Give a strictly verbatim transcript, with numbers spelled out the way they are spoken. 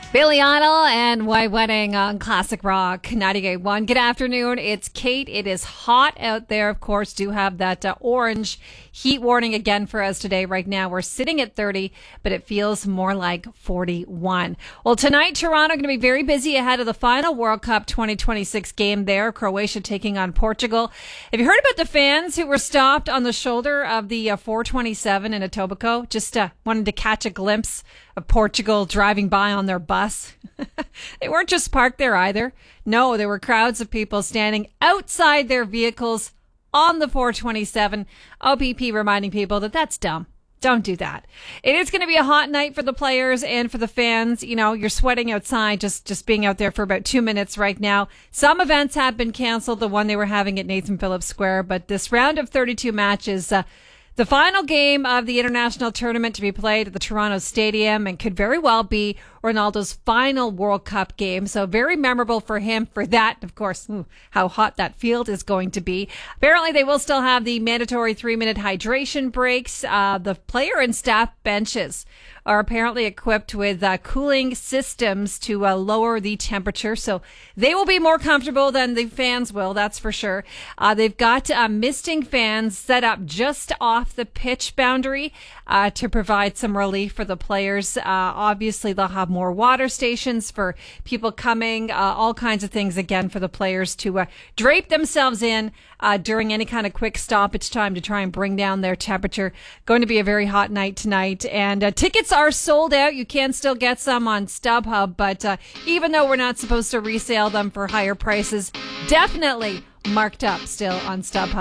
Billy Idol and White Wedding on Classic Rock ninety-eight point one. Good afternoon. It's Kate. It is hot out there. Of course, do have that uh, orange heat warning again for us today. Right now, we're sitting at thirty, but it feels more like forty-one. Well, tonight, Toronto going to be very busy ahead of the final World Cup twenty twenty-six game there. Croatia taking on Portugal. Have you heard about the fans who were stopped on the shoulder of the uh, four twenty-seven in Etobicoke? Just uh, wanted to catch a glimpse of Portugal driving by on their bus. They weren't just parked there either. No, there were crowds of people standing outside their vehicles on the four twenty-seven. O P P reminding people that that's dumb. Don't do that. It is going to be a hot night for the players and for the fans. You know, you're sweating outside just, just being out there for about two minutes right now. Some events have been canceled, the one they were having at Nathan Phillips Square, but this round of thirty-two matches, uh, the final game of the international tournament to be played at the Toronto Stadium and could very well be Ronaldo's final World Cup game. So very memorable for him for that. Of course, ooh, how hot that field is going to be. Apparently, they will still have the mandatory three-minute hydration breaks. Uh, the player and staff benches are apparently equipped with uh, cooling systems to uh, lower the temperature. So they will be more comfortable than the fans will, that's for sure. Uh, they've got uh, misting fans set up just off the pitch boundary uh, to provide some relief for the players. Uh, obviously, they'll have more water stations for people coming, uh, all kinds of things, again, for the players to uh, drape themselves in uh, during any kind of quick stoppage time to try and bring down their temperature. Going to be a very hot night tonight, and uh, tickets are sold out. You can still get some on StubHub, but uh, even though we're not supposed to resale them for higher prices, definitely marked up still on StubHub.